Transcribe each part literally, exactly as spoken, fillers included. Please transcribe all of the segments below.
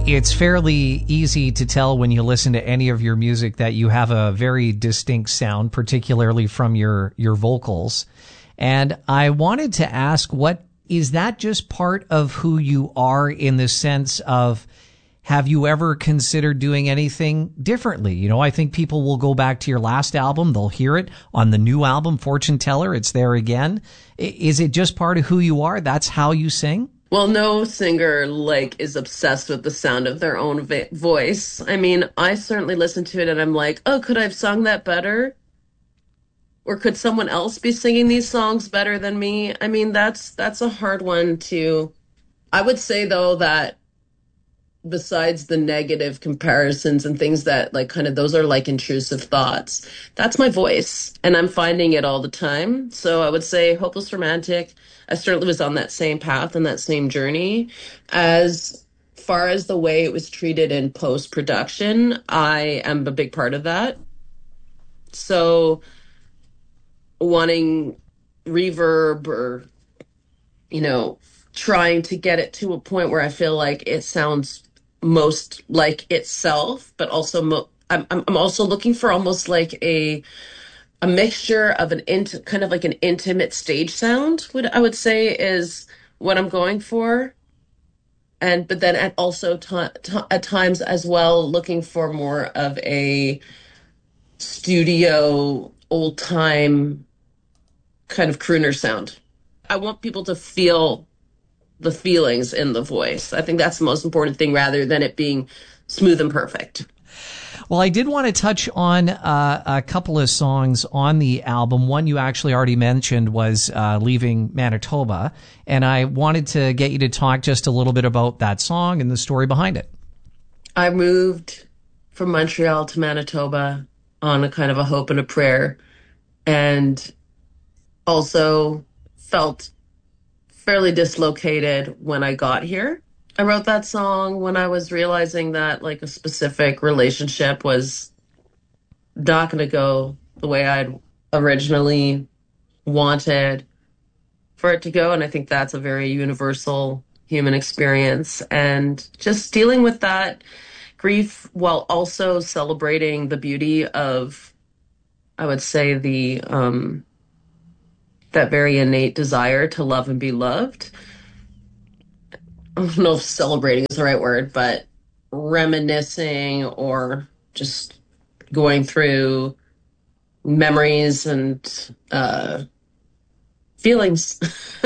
It's fairly easy to tell when you listen to any of your music that you have a very distinct sound, particularly from your, your vocals. And I wanted to ask, what is that just part of who you are, in the sense of, have you ever considered doing anything differently? You know, I think people will go back to your last album. They'll hear it on the new album, Fortune Teller. It's there again. Is it just part of who you are? That's how you sing? Well, no singer, like, is obsessed with the sound of their own va- voice. I mean, I certainly listen to it and I'm like, oh, could I have sung that better? Or could someone else be singing these songs better than me? I mean, that's that's a hard one to... I would say, though, that besides the negative comparisons and things that, like, kind of, those are like intrusive thoughts, that's my voice. And I'm finding it all the time. So I would say Hopeless Romantic, I certainly was on that same path and that same journey. As far as the way it was treated in post-production, I am a big part of that. So wanting reverb, or, you know, trying to get it to a point where I feel like it sounds most like itself, but also mo- I'm I'm also looking for almost like a a mixture of an int- kind of like an intimate stage sound, what I would say is what I'm going for. And but then at also t- t- at times as well, looking for more of a studio old time kind of crooner sound. I want people to feel the feelings in the voice. I think that's the most important thing, rather than it being smooth and perfect. Well, I did want to touch on uh, a couple of songs on the album. One you actually already mentioned was uh, Leaving Manitoba, and I wanted to get you to talk just a little bit about that song and the story behind it. I moved from Montreal to Manitoba on a kind of a hope and a prayer, and also felt fairly dislocated when I got here. I wrote that song when I was realizing that, like, a specific relationship was not going to go the way I'd originally wanted for it to go. And I think that's a very universal human experience. And just dealing with that grief while also celebrating the beauty of, I would say, the um, that very innate desire to love and be loved. I don't know if celebrating is the right word, but reminiscing or just going through memories and uh, feelings.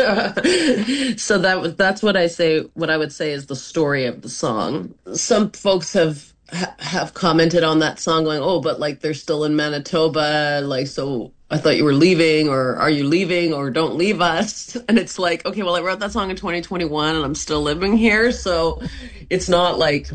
So that was that's what I say. What I would say is the story of the song. Some folks have ha- have commented on that song, going, "Oh, but like they're still in Manitoba, like so." I thought you were leaving, or are you leaving, or don't leave us? And it's like, okay, well, I wrote that song in twenty twenty-one and I'm still living here. So it's not like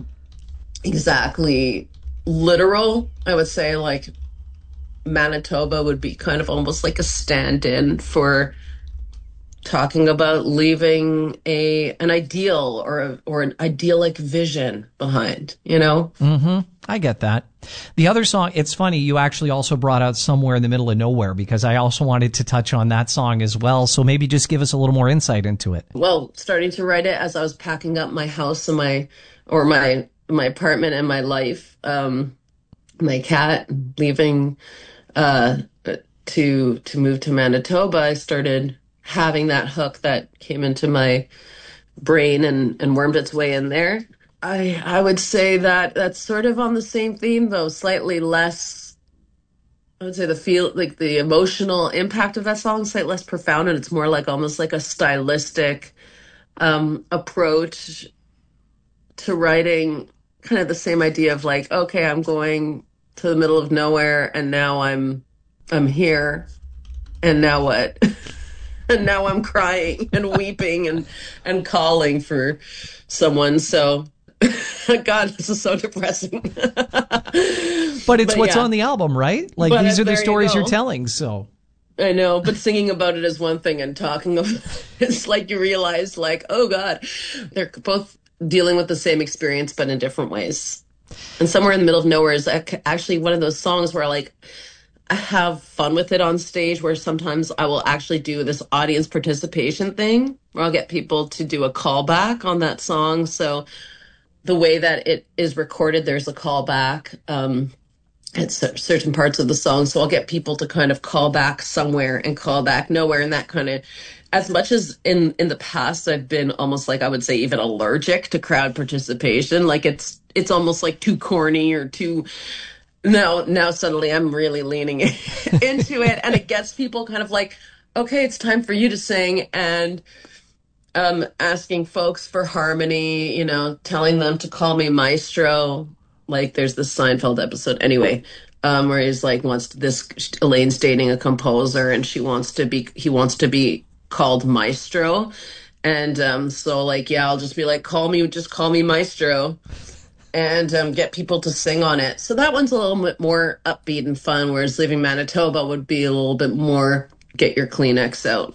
exactly literal. I would say like Manitoba would be kind of almost like a stand-in for talking about leaving a an ideal or a, or an idyllic vision behind, you know? Mm-hmm. I get that. The other song, it's funny, you actually also brought out Somewhere in the Middle of Nowhere, because I also wanted to touch on that song as well. So maybe just give us a little more insight into it. Well, starting to write it as I was packing up my house and my, or my, my apartment and my life, um, my cat, leaving, uh, to, to move to Manitoba, I started having that hook that came into my brain and, and wormed its way in there. I I would say that that's sort of on the same theme, though slightly less. I would say the feel, like the emotional impact of that song, is slightly less profound, and it's more like almost like a stylistic um, approach to writing. Kind of the same idea of like, okay, I'm going to the middle of nowhere, and now I'm I'm here, and now what? And now I'm crying and weeping and and calling for someone. So. God, this is so depressing. But it's but what's yeah. on the album, right? Like, but these are the stories you you're telling, so. I know, but singing about it is one thing, and talking about it, it's like you realize, like, oh God, they're both dealing with the same experience, but in different ways. And Somewhere in the Middle of Nowhere is actually one of those songs where, like, I have fun with it on stage, where sometimes I will actually do this audience participation thing, where I'll get people to do a callback on that song. So the way that it is recorded, there's a callback um, at cer- certain parts of the song. So I'll get people to kind of call back somewhere and call back nowhere. And that kind of, as much as in, in the past, I've been almost like, I would say, even allergic to crowd participation. Like it's, it's almost like too corny or too, now, now suddenly I'm really leaning into it. And it gets people kind of like, okay, it's time for you to sing. And um, asking folks for harmony, you know, telling them to call me maestro. Like there's this Seinfeld episode anyway, um, where he's like wants to, this Elaine's dating a composer and she wants to be he wants to be called maestro, and um, so like yeah, I'll just be like call me just call me maestro, and um, get people to sing on it. So that one's a little bit more upbeat and fun, whereas Leaving Manitoba would be a little bit more get your Kleenex out.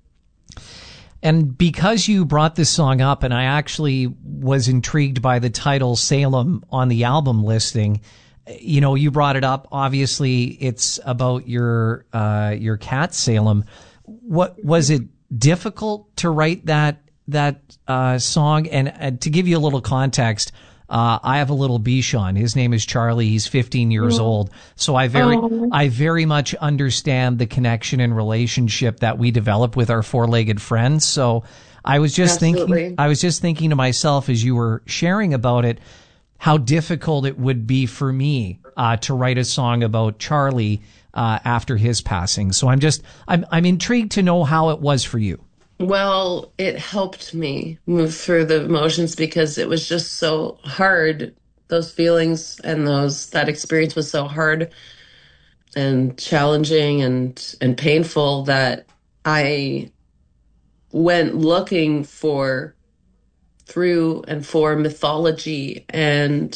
And because you brought this song up, and I actually was intrigued by the title Salem on the album listing, you know, you brought it up. Obviously, it's about your uh, your cat Salem. What was it difficult to write that that uh, song? And uh, to give you a little context, uh, I have a little Bichon. His name is Charlie. He's fifteen years oh. old. So I very, oh. I very much understand the connection and relationship that we develop with our four-legged friends. So I was just Absolutely. thinking, I was just thinking to myself as you were sharing about it, how difficult it would be for me uh, to write a song about Charlie uh, after his passing. So I'm just, I'm, I'm intrigued to know how it was for you. Well, it helped me move through the emotions because it was just so hard. Those feelings and those that experience was so hard and challenging and and painful that I went looking for through and for mythology and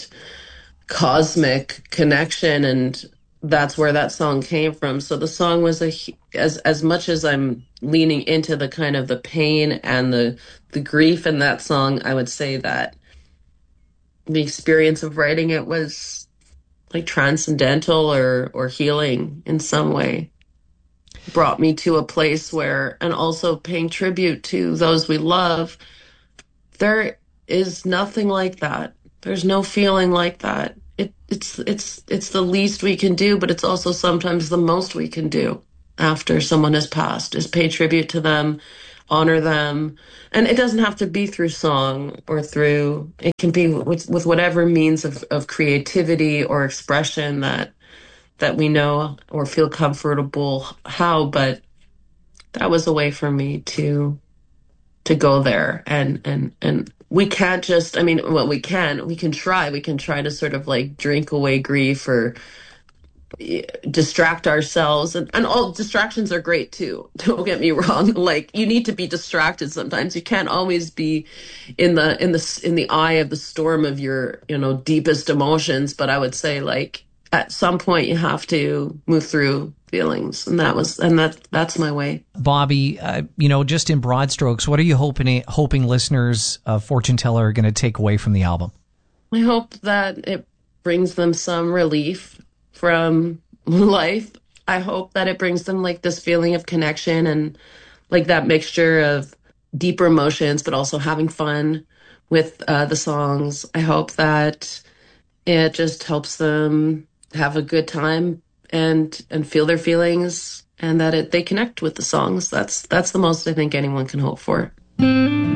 cosmic connection, and that's where that song came from. So the song was a as as much as I'm leaning into the kind of the pain and the the grief in that song, I would say that the experience of writing it was like transcendental or or healing in some way. Brought me to a place where, and also paying tribute to those we love, there is nothing like that. There's no feeling like that. It, it's it's it's the least we can do, but it's also sometimes the most we can do after someone has passed, is pay tribute to them, honor them. And it doesn't have to be through song or through, it can be with, with whatever means of, of creativity or expression that that we know or feel comfortable how. But that was a way for me to to go there. And and and we can't just, I mean, well, we can, we can try, we can try to sort of like drink away grief or distract ourselves. And, and all distractions are great too. Don't get me wrong. Like you need to be distracted sometimes. You can't always be in the, in the, in the eye of the storm of your, you know, deepest emotions. But I would say like at some point you have to move through feelings, and that was, and that that's my way. Bobby, uh, you know, just in broad strokes, what are you hoping hoping listeners of Fortune Teller are going to take away from the album? I hope that it brings them some relief from life. I hope that it brings them like this feeling of connection and like that mixture of deeper emotions, but also having fun with uh, the songs. I hope that it just helps them have a good time and and feel their feelings, and that it, they connect with the songs. That's that's the most I think anyone can hope for.